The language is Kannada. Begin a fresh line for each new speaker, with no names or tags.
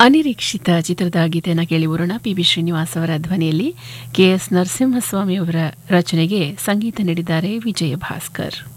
ಅನಿರೀಕ್ಷಿತ ಚಿತ್ರದ ಗೀತೆಯನ್ನು ಕೇಳಿ ಬರೋಣ. ಪಿ.ಬಿ. ಶ್ರೀನಿವಾಸ್ ಅವರ ಧ್ವನಿಯಲ್ಲಿ ಕೆ.ಎಸ್. ನರಸಿಂಹಸ್ವಾಮಿ ಅವರ ರಚನೆಗೆ ಸಂಗೀತ ನೀಡಿದ್ದಾರೆ ವಿಜಯ ಭಾಸ್ಕರ್.